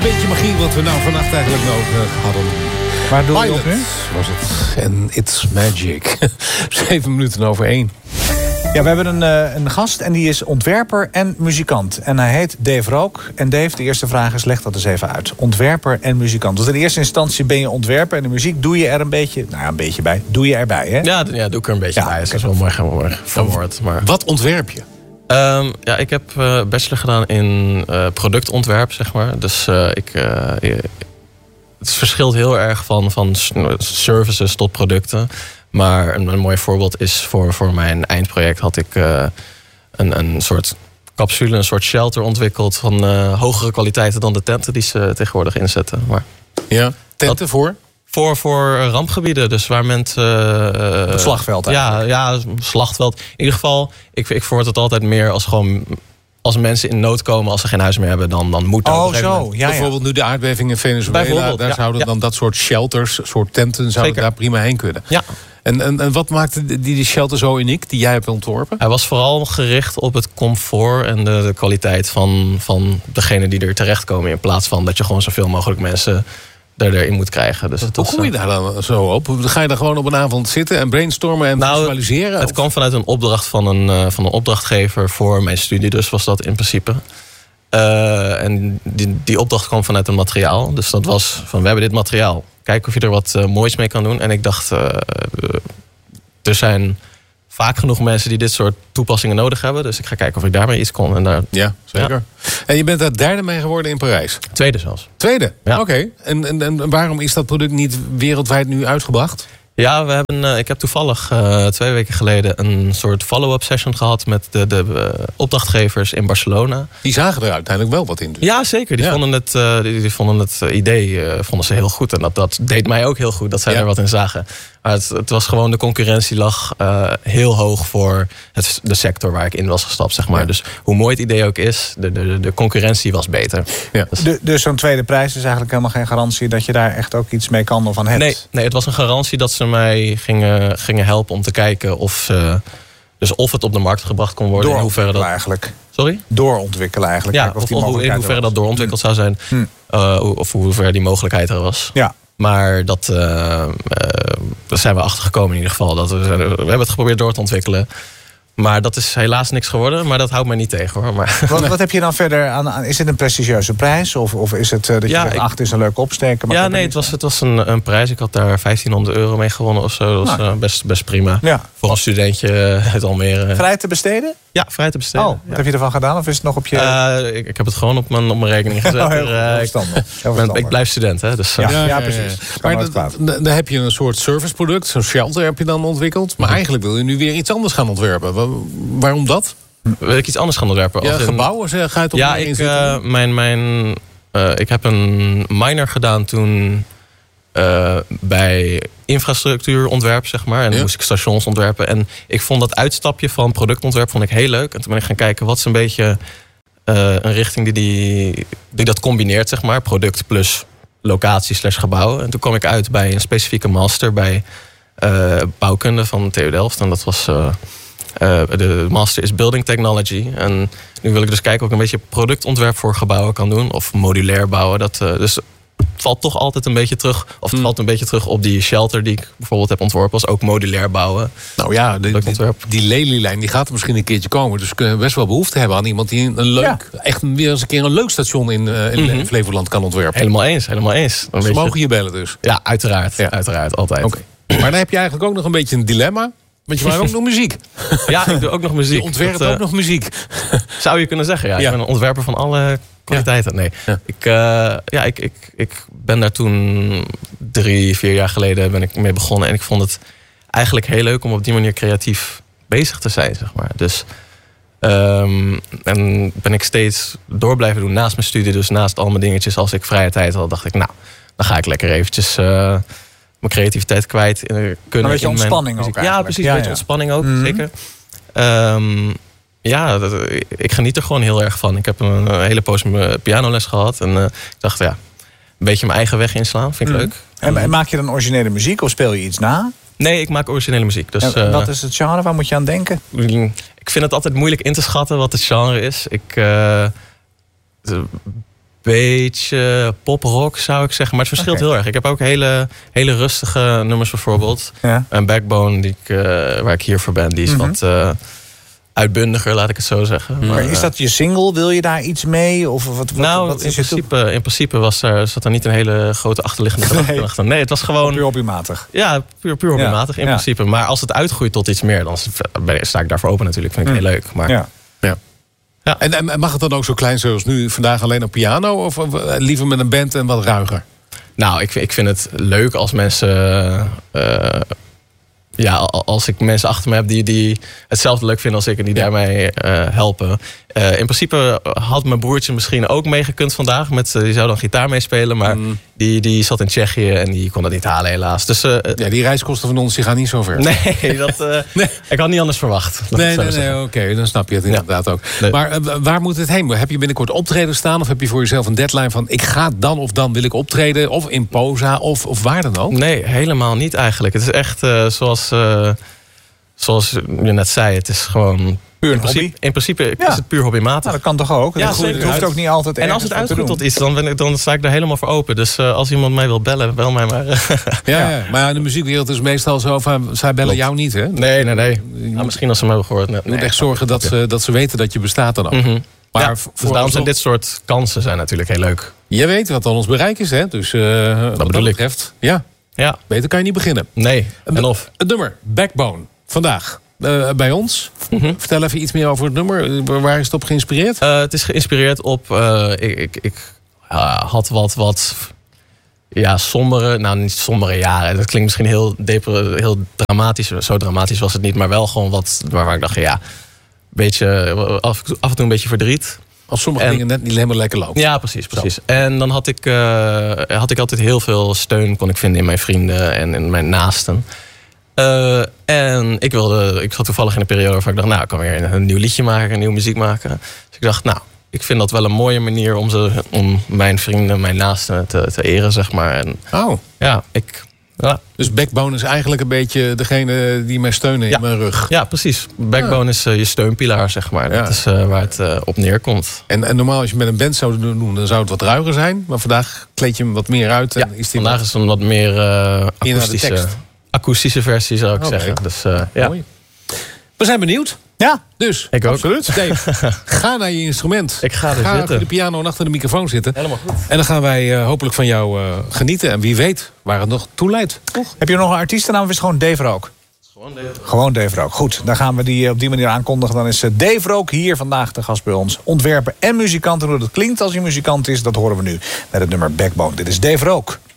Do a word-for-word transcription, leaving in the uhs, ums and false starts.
Beetje magie wat we nou vannacht eigenlijk nodig hadden. Waar doe je Pilot op nu? Was het. En It's Magic. Zeven minuten over één. Ja, we hebben een, uh, een gast en die is ontwerper en muzikant. En hij heet Dave Rook. En Dave, de eerste vraag is, leg dat eens even uit. Ontwerper en muzikant. Dus in eerste instantie ben je ontwerper en de muziek doe je er een beetje... Nou ja, een beetje bij. Doe je erbij, hè? Ja, ja doe ik er een beetje Ja, bij. Dat kijk, is wel mooi, mooi verwoord. Maar... Wat ontwerp je? Um, ja, ik heb uh, bachelor gedaan in uh, productontwerp, zeg maar. Dus uh, ik, uh, het verschilt heel erg van, van services tot producten. Maar een, een mooi voorbeeld is voor, voor mijn eindproject had ik uh, een, een soort capsule, een soort shelter ontwikkeld van uh, hogere kwaliteiten dan de tenten die ze tegenwoordig inzetten. Maar ja, tenten dat, voor? Voor, voor rampgebieden, dus waar mensen... Uh, het slagveld eigenlijk. Ja, ja, slagveld. In ieder geval, ik, ik verwoord het altijd meer als gewoon... Als mensen in nood komen, als ze geen huis meer hebben, dan, dan moet dat Oh, op een zo. moment. Ja, Bijvoorbeeld ja. nu de aardbeving in Venezuela. Daar ja, zouden ja. dan dat soort shelters, soort tenten, zouden Zeker. daar prima heen kunnen. Ja. En, en, en wat maakte die, die shelter zo uniek, die jij hebt ontworpen? Hij was vooral gericht op het comfort en de, de kwaliteit van, van degene die er terechtkomen. In plaats van dat je gewoon zoveel mogelijk mensen er, erin moet krijgen. Dus het Hoe was, kom je daar dan zo op? Ga je daar gewoon op een avond zitten en brainstormen en nou, visualiseren? Het of? kwam vanuit een opdracht van een, uh, van een opdrachtgever voor mijn studie. Dus was dat in principe. Uh, en die, die opdracht kwam vanuit een materiaal. Dus dat was van, we hebben dit materiaal. Kijk of je er wat uh, moois mee kan doen. En ik dacht, uh, uh, er zijn vaak genoeg mensen die dit soort toepassingen nodig hebben. Dus ik ga kijken of ik daarmee iets kon. En daar, ja, zeker. Ja. En je bent daar derde mee geworden in Parijs? Tweede zelfs. Tweede? Ja. Oké. Okay. En, en, en waarom is dat product niet wereldwijd nu uitgebracht? Ja, we hebben, uh, ik heb toevallig uh, twee weken geleden een soort follow-up session gehad met de, de uh, opdrachtgevers in Barcelona. Die zagen er uiteindelijk wel wat in. Dus. Ja, zeker. Die, ja. Vonden het, uh, die, die vonden het idee uh, vonden ze heel goed. En dat, dat deed mij ook heel goed dat zij ja. er wat in zagen. Maar het, het was gewoon, de concurrentie lag uh, heel hoog voor het, de sector waar ik in was gestapt, zeg maar. Ja. Dus hoe mooi het idee ook is, de, de, de concurrentie was beter. Ja. Dus, de, dus zo'n tweede prijs is eigenlijk helemaal geen garantie dat je daar echt ook iets mee kan of aan hebt? Nee, nee, het was een garantie dat ze mij gingen, gingen helpen om te kijken of ze, dus of het op de markt gebracht kon worden. In hoeverre dat eigenlijk. Sorry? Doorontwikkelen eigenlijk. Ja, kijken of, of, die of in hoeverre dat doorontwikkeld zou zijn. Hm. Uh, of hoeverre die mogelijkheid er was. Ja. Maar dat, uh, uh, daar zijn we achter gekomen in ieder geval. Dat we, we hebben het geprobeerd door te ontwikkelen. Maar dat is helaas niks geworden. Maar dat houdt mij niet tegen, hoor. Maar... Wat, wat heb je dan verder aan, aan? Is het een prestigieuze prijs? Of, of is het uh, dat je ja, zegt, ik... acht is een leuke opsteken? Maar ja, nee, het was, het was een, een prijs. Ik had daar vijftienhonderd euro mee gewonnen of zo. Dat was nou, uh, best, best prima. Ja. Voor een studentje uit Almere. Vrij te besteden? Ja, vrij te besteden. Oh, wat ja. heb je ervan gedaan? Of is het nog op je... Uh, ik, ik heb het gewoon op mijn, op mijn rekening gezet. Oh, heel goed, uh, verstandig. Heel ik, ben, ik blijf student, hè. Dus, ja, ja, ja, ja, precies. Ja, ja. Maar dan heb je een soort serviceproduct. Zo'n shelter heb je dan ontwikkeld. Maar eigenlijk wil je nu weer iets anders gaan ontwerpen. Waarom dat? Wil ik iets anders gaan ontwerpen? Ja, in... gebouwen? Ga je het op ja, ik, uh, mijn, mijn, uh, ik heb een minor gedaan toen uh, bij infrastructuurontwerp, zeg maar. En dan ja. moest ik stations ontwerpen. En ik vond dat uitstapje van productontwerp vond ik heel leuk. En toen ben ik gaan kijken, wat is een beetje uh, een richting die, die, die dat combineert, zeg maar. Product plus locatie slash gebouw. En toen kwam ik uit bij een specifieke master bij uh, bouwkunde van T U Delft. En dat was... Uh, Uh, de master is Building Technology. En nu wil ik dus kijken of ik een beetje productontwerp voor gebouwen kan doen. Of modulair bouwen. Dat, uh, dus het valt toch altijd een beetje terug. Of het mm. valt een beetje terug op die shelter die ik bijvoorbeeld heb ontworpen. Als ook modulair bouwen. Nou ja, de, die, die lelielijn die gaat er misschien een keertje komen. Dus we kunnen best wel behoefte hebben aan iemand die een leuk, ja. echt weer eens een keer een leuk station in, uh, in mm-hmm. Flevoland kan ontwerpen. Helemaal eens, helemaal eens. Dan Ze mogen je bellen dus. Ja, uiteraard. Ja. Uiteraard, altijd. Okay. Maar dan heb je eigenlijk ook nog een beetje een dilemma. Want je maakt ook nog muziek. Ja, ik doe ook nog muziek. Je ontwerpt dat, uh, ook nog muziek. Zou je kunnen zeggen, ja. ja. Ik ben een ontwerper van alle kwaliteiten. Nee, ja. Ik, uh, ja, ik, ik, ik ben daar toen drie, vier jaar geleden ben ik mee begonnen. En ik vond het eigenlijk heel leuk om op die manier creatief bezig te zijn, zeg maar. Dus, um, en ben ik steeds door blijven doen naast mijn studie. Dus naast al mijn dingetjes. Als ik vrije tijd had, dacht ik, nou, dan ga ik lekker eventjes... Uh, mijn creativiteit kwijt uh, kunnen. Een beetje in ontspanning mijn ook muziek. Ja, precies. Ja, een beetje ja. ontspanning ook, mm-hmm. zeker. Um, ja, dat, ik geniet er gewoon heel erg van. Ik heb een, een hele poos mijn pianoles gehad. En uh, ik dacht, ja, een beetje mijn eigen weg inslaan. Vind ik mm. leuk. En, en maak je dan originele muziek of speel je iets na? Nee, ik maak originele muziek. Dus, en wat is het genre? Waar moet je aan denken? Ik vind het altijd moeilijk in te schatten wat het genre is. Ik... Uh, beetje poprock, zou ik zeggen. Maar het verschilt okay. heel erg. Ik heb ook hele, hele rustige nummers bijvoorbeeld. Ja. Een Backbone, die ik, uh, waar ik hier voor ben, die is mm-hmm. wat uh, uitbundiger, laat ik het zo zeggen. Mm. Maar, maar is dat je single? Wil je daar iets mee? Of wat, wat, nou, wat is in, principe, in principe was er, zat er niet een hele grote achterliggende gedachte nee. achter. Nee, het was gewoon... Puur hobbymatig. Ja, puur, puur hobbymatig ja. in ja. principe. Maar als het uitgroeit tot iets meer, dan sta ik daarvoor open natuurlijk. Vind ik mm. heel leuk. Maar, ja. Ja. Ja. En, en mag het dan ook zo klein zoals nu vandaag alleen op piano? Of, of liever met een band en wat ruiger? Nou, ik, ik vind het leuk als mensen... Uh, ja, als ik mensen achter me heb die, die hetzelfde leuk vinden als ik... en die ja. daarmee uh, helpen. Uh, in principe had mijn broertje misschien ook meegekund vandaag. Met, uh, die zou dan gitaar meespelen. Maar mm. die, die zat in Tsjechië en die kon dat niet halen helaas. Dus, uh, ja, die reiskosten van ons die gaan niet zo ver. Nee, dat, uh, nee. ik had niet anders verwacht. Nee, nee, nee oké, okay, dan snap je het inderdaad ja. ook. Nee. Maar uh, waar moet het heen? Heb je binnenkort optreden staan? Of heb je voor jezelf een deadline van... ik ga dan of dan wil ik optreden? Of in Posa? Of, of waar dan ook? Nee, helemaal niet eigenlijk. Het is echt uh, zoals, uh, zoals je net zei. Het is gewoon... Puur in hobby? Principe, in principe ja. is het puur hobbymatig. Nou, dat kan toch ook? Ja, dat zeker. Het hoeft ook niet altijd en als het uitgroeit tot iets, dan, ben ik, dan sta ik daar helemaal voor open. Dus uh, als iemand mij wil bellen, bel mij maar. ja, ja. ja, maar in de muziekwereld is meestal zo van... zij bellen jou niet, hè? Nee, nee, nee. Nou, misschien als ze me hebben gehoord. Nee, je moet nee, echt zorgen dat ze, dat ze weten dat je bestaat dan ook. Mm-hmm. Maar ja, voor dus daarom zijn dit soort kansen zijn natuurlijk heel leuk. Je weet wat dan ons bereik is, hè? Dus uh, dat wat bedoel dat ik. betreft, ja. ja. Beter kan je niet beginnen. Nee, en of. Het nummer, Backbone, vandaag. Uh, bij ons. Mm-hmm. Vertel even iets meer over het nummer. Waar is het op geïnspireerd? Uh, het is geïnspireerd op... Uh, ik ik, ik uh, had wat, wat ja, sombere... Nou, niet sombere jaren. Dat klinkt misschien heel, depre, heel dramatisch. Zo dramatisch was het niet. Maar wel gewoon wat... Waar ik dacht, ja... Beetje, af, af en toe een beetje verdriet. Als sommige en, dingen net niet helemaal lekker lopen. Ja, precies. precies. En dan had ik, uh, had ik altijd heel veel steun... kon ik vinden in mijn vrienden en in mijn naasten. Uh, en ik wilde, ik zat toevallig in een periode waarvan ik dacht, nou, ik kan weer een, een nieuw liedje maken, een nieuwe muziek maken. Dus ik dacht, nou, ik vind dat wel een mooie manier om, ze, om mijn vrienden, mijn naasten te, te eren, zeg maar. En, oh. Ja, ik... Ja. Dus Backbone is eigenlijk een beetje degene die mij steunen ja. in mijn rug. Ja, precies. Backbone ja. is uh, je steunpilaar, zeg maar. Dat ja. is uh, waar het uh, op neerkomt. En, en normaal als je met een band zou doen, dan zou het wat ruiger zijn. Maar vandaag kleed je hem wat meer uit. En ja, is die vandaag wat... is het een wat meer uh, akoestische, akoestische versie, zou ik okay. zeggen. Dus, uh, ja. Mooi. We zijn benieuwd. Ja, dus. Ik ook. Absoluut. Dave, ga naar je instrument. Ik ga er ga zitten. achter de piano en achter de microfoon zitten. Helemaal goed. En dan gaan wij uh, hopelijk van jou uh, genieten. En wie weet waar het nog toe leidt. Toch? Heb je nog een artiestennaam of is het gewoon Dave Rook? Gewoon Dave Rook. Gewoon Dave Rook. Goed, dan gaan we die op die manier aankondigen. Dan is Dave Rook hier vandaag de gast bij ons. Ontwerper en muzikant. En hoe dat klinkt als hij muzikant is, dat horen we nu met het nummer Backbone. Dit is Dave Rook.